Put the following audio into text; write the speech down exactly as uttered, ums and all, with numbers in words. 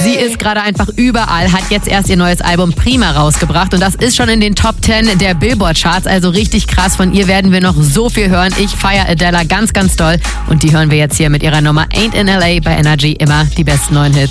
Sie ist gerade einfach überall, hat jetzt erst ihr neues Album Prima rausgebracht und das ist schon in den Top zehn der Billboard-Charts, also richtig krass. Von ihr werden wir noch so viel hören. Ich feiere Adele ganz, ganz doll und die hören wir jetzt hier mit ihrer Nummer Ain't in L A bei Energy, immer die besten neuen Hits.